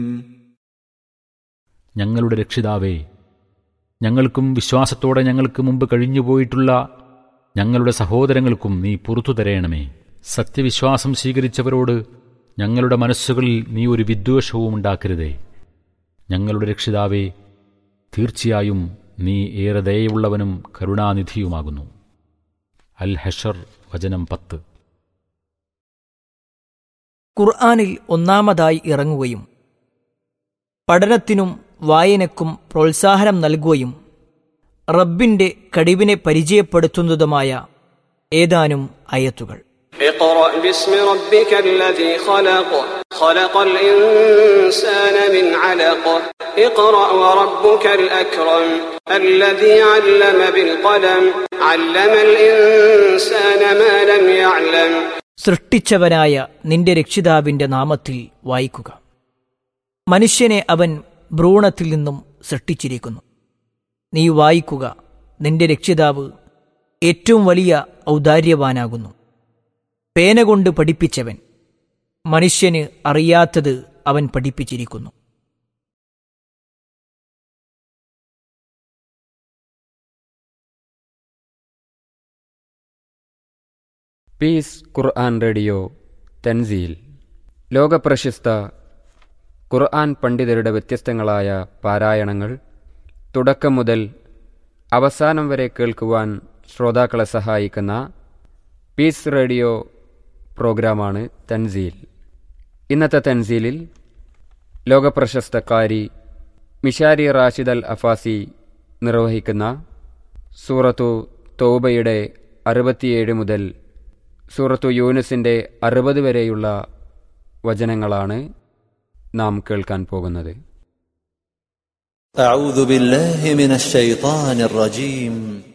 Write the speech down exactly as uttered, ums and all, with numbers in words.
ഞങ്ങളുടെ രക്ഷിതാവേ, ഞങ്ങൾക്കും വിശ്വാസത്തോടെ ഞങ്ങൾക്ക് മുമ്പ് കഴിഞ്ഞുപോയിട്ടുള്ള ഞങ്ങളുടെ സഹോദരങ്ങൾക്കും നീ പുറത്തു തരേണമേ. സത്യവിശ്വാസം സ്വീകരിച്ചവരോട് ഞങ്ങളുടെ മനസ്സുകളിൽ നീ ഒരു വിദ്വേഷവും ഉണ്ടാക്കരുതേ. ഞങ്ങളുടെ രക്ഷിതാവേ, തീർച്ചയായും നീ ഏറെ ദയയുള്ളവനും കരുണാനിധിയുമാകുന്നു. അൽ ഹഷർ വചനം പത്ത്. ഖുർആനിൽ ഒന്നാമതായി ഇറങ്ങുകയും പഠനത്തിനും വായനക്കും പ്രോത്സാഹനം നൽകുകയും റബ്ബിന്റെ കഴിവിനെ പരിചയപ്പെടുത്തുന്നതുമായ ഏതാനും ആയത്തുകൾ. اقرأ باسم ربك الذي خلق خلق الإنسان من علق اقرأ وربك الأكرم الذي علم بالقلم علم الإنسان ما لم يعلم. സൃഷ്ടിച്ചവനായ നിന്റെ രക്ഷിതാവിന്റെ നാമത്തിൽ വായിക്കുക. മനുഷ്യനെ അവൻ ഭ്രൂണത്തിൽ നിന്നും സൃഷ്ടിച്ചിരിക്കുന്നു. നീ വായിക്കുക, നിന്റെ രക്ഷിതാവ് ഏറ്റവും വലിയ ഔദാര്യവാനാകുന്നു. പേന കൊണ്ട് പഠിപ്പിച്ചവൻ, മനുഷ്യന് അറിയാത്തത് അവൻ പഠിപ്പിച്ചിരിക്കുന്നു. പീസ് ഖുർആൻ റേഡിയോ തൻസീൽ. ലോകപ്രശസ്ത ഖുർആൻ പണ്ഡിതരുടെ വ്യത്യസ്തങ്ങളായ പാരായണങ്ങൾ തുടക്കം മുതൽ അവസാനം വരെ കേൾക്കുവാൻ ശ്രോതാക്കളെ സഹായിക്കുന്ന പീസ് റേഡിയോ പ്രോഗ്രാമാണ് തൻസീൽ. ഇന്നത്തെ തൻസീലിൽ ലോകപ്രശസ്ത ഖാരി മിഷാരി റാഷിദ് അൽ അഫാസി നിർവഹിക്കുന്ന സൂറത്തു തൗബയുടെ അറുപത്തിയേഴ് മുതൽ സൂറത്തു യൂനുസിൻ്റെ അറുപത് വരെയുള്ള വചനങ്ങളാണ് നാം കേൾക്കാൻ പോകുന്നത്. അഊദു ബില്ലാഹി മിനശ് ശൈത്താനിർ റജീം.